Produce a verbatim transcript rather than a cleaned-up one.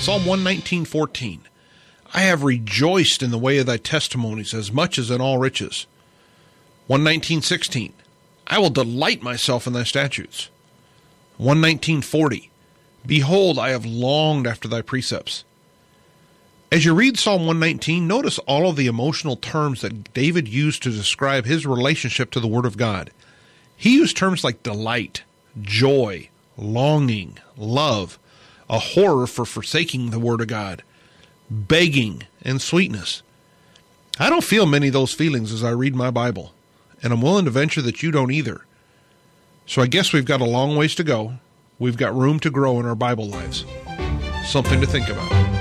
Psalm one nineteen, fourteen. I have rejoiced in the way of thy testimonies as much as in all riches. one nineteen, sixteen. I will delight myself in thy statutes. one nineteen, forty. Behold, I have longed after thy precepts. As you read Psalm one nineteen, notice all of the emotional terms that David used to describe his relationship to the Word of God. He used terms like delight, joy, longing, love, a horror for forsaking the Word of God, begging, and sweetness. I don't feel many of those feelings as I read my Bible, and I'm willing to venture that you don't either. So I guess we've got a long ways to go. We've got room to grow in our Bible lives. Something to think about.